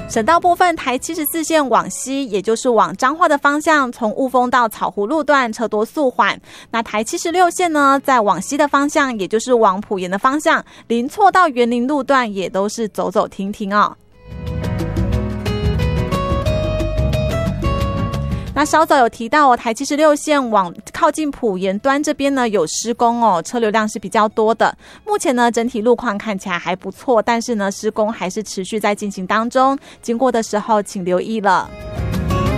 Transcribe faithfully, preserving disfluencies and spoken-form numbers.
省道部分，台七十四线往西，也就是往彰化的方向，从雾峰到草湖路段车多速缓。那台七十六线呢，在往西的方向，也就是往埔盐的方向，林错到园林路段也都是走走停停哦。那稍早有提到哦，台七十六线往靠近埔盐端这边呢有施工哦，车流量是比较多的。目前呢整体路况看起来还不错，但是呢施工还是持续在进行当中，经过的时候请留意了。